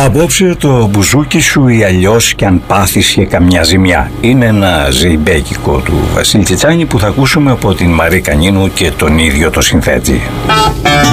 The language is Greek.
Απόψε το μπουζούκι σου ή αλλιώς κι αν πάθεις και καμιά ζημιά. Είναι ένα ζεϊμπέκικο του Βασίλη Τσιτσάνη που θα ακούσουμε από την Μαρή Κανίνου και τον ίδιο το συνθέτη.